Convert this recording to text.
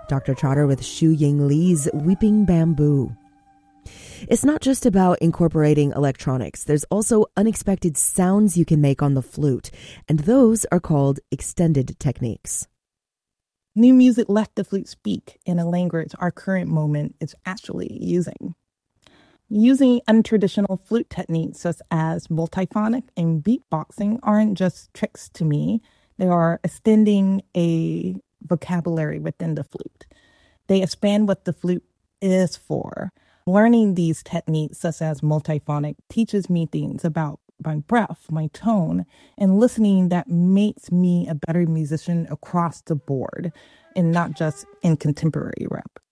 Dr. Trotter with Shu Ying Lee's Weeping Bamboo. It's not just about incorporating electronics. There's also unexpected sounds you can make on the flute, and those are called extended techniques. New music let the flute speak in a language our current moment is actually using. Using untraditional flute techniques such as multiphonic and beatboxing aren't just tricks to me. They are extending a vocabulary within the flute. They expand what the flute is for. Learning these techniques, such as multiphonic, teaches me things about my breath, my tone, and listening that makes me a better musician across the board and not just in contemporary rap.